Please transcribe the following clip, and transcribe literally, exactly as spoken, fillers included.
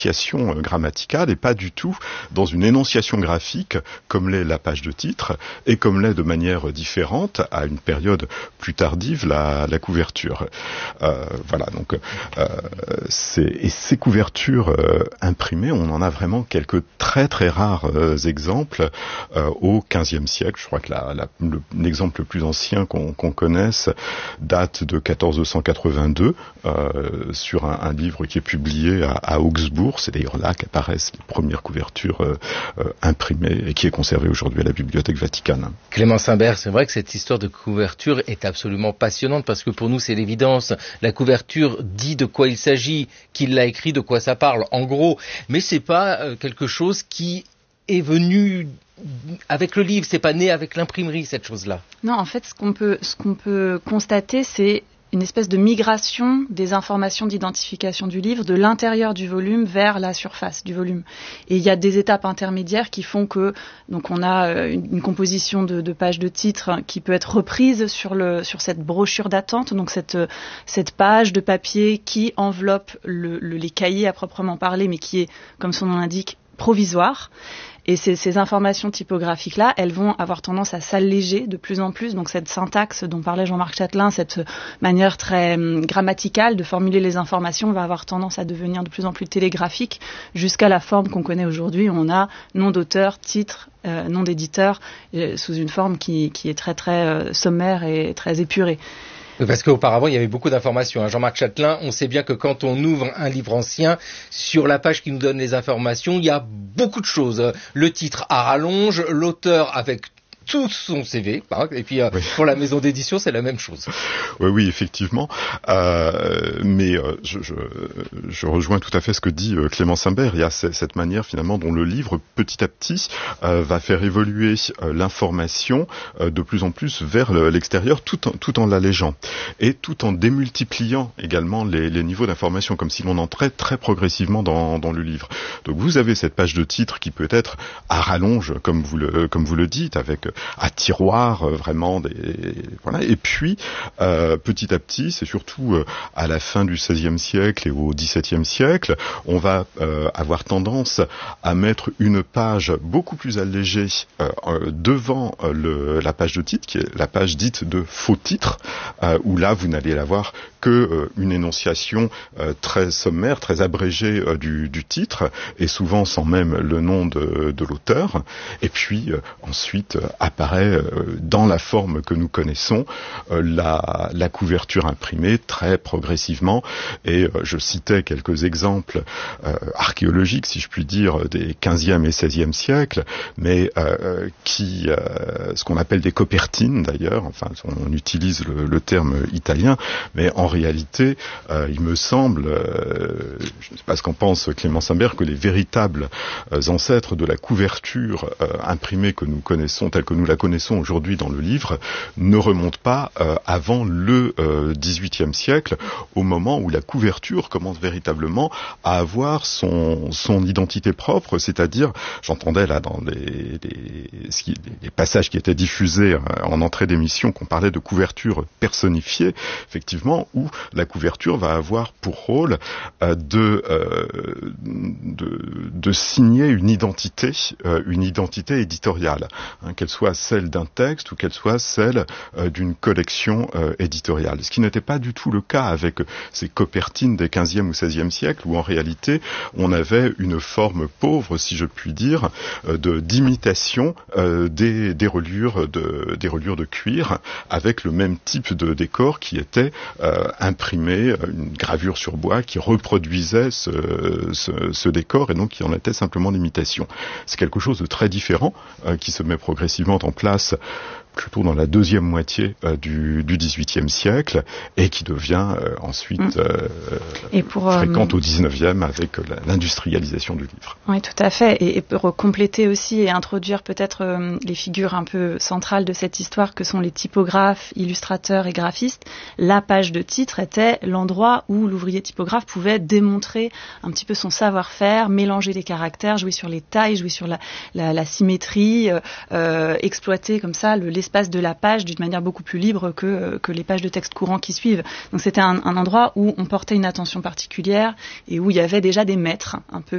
énonciation grammaticale et pas du tout dans une énonciation graphique comme l'est la page de titre et comme l'est de manière différente à une période plus tardive la, la couverture. Euh, voilà, donc euh, c'est, et ces couvertures euh, imprimées, on en a vraiment quelques très très rares euh, exemples euh, au quinzième siècle. Je crois que la, la, le, l'exemple le plus ancien qu'on, qu'on connaisse date de quatorze cent quatre-vingt-deux euh, sur un, un livre qui est publié à, à Augsbourg. C'est d'ailleurs là qu'apparaissent les premières couvertures euh, euh, imprimées et qui est conservée aujourd'hui à la Bibliothèque Vaticane. Clémence Imbert, c'est vrai que cette histoire de couverture est absolument passionnante parce que pour nous c'est l'évidence. La couverture dit de quoi il s'agit, qui l'a écrit, de quoi ça parle, en gros. Mais c'est pas euh, quelque chose qui est venu avec le livre, c'est pas né avec l'imprimerie, cette chose-là. Non, en fait, ce qu'on peut, ce qu'on peut constater, c'est une espèce de migration des informations d'identification du livre de l'intérieur du volume vers la surface du volume. Et il y a des étapes intermédiaires qui font que, donc on a une, une composition de, de pages de titres qui peut être reprise sur le, sur cette brochure d'attente, donc cette, cette page de papier qui enveloppe le, le, les cahiers à proprement parler, mais qui est, comme son nom l'indique, provisoire. Et ces, ces informations typographiques-là, elles vont avoir tendance à s'alléger de plus en plus. Donc cette syntaxe dont parlait Jean-Marc Chatelain, cette manière très hum, grammaticale de formuler les informations va avoir tendance à devenir de plus en plus télégraphique jusqu'à la forme qu'on connaît aujourd'hui. On a nom d'auteur, titre, euh, nom d'éditeur, euh, sous une forme qui, qui est très très euh, sommaire et très épurée. Parce qu'auparavant, il y avait beaucoup d'informations. Jean-Marc Chatelain, on sait bien que quand on ouvre un livre ancien, sur la page qui nous donne les informations, il y a beaucoup de choses. Le titre à rallonge, l'auteur avec tout son C V, et puis euh, oui. Pour la maison d'édition, c'est la même chose. Oui, oui, effectivement. Euh, mais euh, je, je, je rejoins tout à fait ce que dit euh, Clémence Imbert. Il y a c- cette manière finalement dont le livre, petit à petit, euh, va faire évoluer euh, l'information euh, de plus en plus vers le, l'extérieur, tout en, tout en l'allégeant et tout en démultipliant également les, les niveaux d'information, comme si l'on entrait très progressivement dans, dans le livre. Donc vous avez cette page de titre qui peut être à rallonge, comme vous le, comme vous le dites, avec à tiroir euh, vraiment des voilà, et puis euh, petit à petit, c'est surtout euh, à la fin du seizième siècle et au dix-septième siècle, on va euh, avoir tendance à mettre une page beaucoup plus allégée euh, euh, devant euh, le, la page de titre, qui est la page dite de faux titre, euh, où là vous n'allez avoir que euh, une énonciation euh, très sommaire, très abrégée euh, du, du titre, et souvent sans même le nom de, de l'auteur. Et puis euh, ensuite euh, apparaît euh, dans la forme que nous connaissons euh, la, la couverture imprimée très progressivement. Et euh, je citais quelques exemples euh, archéologiques, si je puis dire, des quinzième et seizième siècles, mais euh, qui, euh, ce qu'on appelle des copertines d'ailleurs, enfin on utilise le, le terme italien, mais en réalité, euh, il me semble, euh, je ne sais pas ce qu'en pense Clémence Imbert, que les véritables euh, ancêtres de la couverture euh, imprimée que nous connaissons, telle que nous la connaissons aujourd'hui dans le livre, ne remontent pas euh, avant le euh, dix-huitième siècle, au moment où la couverture commence véritablement à avoir son, son identité propre, c'est-à-dire, j'entendais là dans les, les, les passages qui étaient diffusés en entrée d'émission qu'on parlait de couverture personnifiée, effectivement, où la couverture va avoir pour rôle euh, de, euh, de, de signer une identité, euh, une identité éditoriale, hein, qu'elle soit celle d'un texte ou qu'elle soit celle euh, d'une collection euh, éditoriale. Ce qui n'était pas du tout le cas avec ces copertines des quinzième ou seizième siècle, où en réalité on avait une forme pauvre, si je puis dire, euh, de d'imitation euh, des, des reliures de des reliures de cuir, avec le même type de décor qui était euh, imprimé, une gravure sur bois qui reproduisait ce, ce, ce décor, et donc qui en était simplement l'imitation. C'est quelque chose de très différent euh, qui se met progressivement en place plutôt dans la deuxième moitié euh, du, du dix-huitième siècle, et qui devient euh, ensuite euh, et pour, fréquente euh, au dix-neuvième avec euh, l'industrialisation du livre. Oui, tout à fait. Et, et pour compléter aussi et introduire peut-être euh, les figures un peu centrales de cette histoire que sont les typographes, illustrateurs et graphistes, la page de titre était l'endroit où l'ouvrier typographe pouvait démontrer un petit peu son savoir-faire, mélanger les caractères, jouer sur les tailles, jouer sur la, la, la symétrie, euh, exploiter comme ça le l'espace de la page d'une manière beaucoup plus libre que, que les pages de texte courant qui suivent. Donc c'était un, un endroit où on portait une attention particulière et où il y avait déjà des maîtres un peu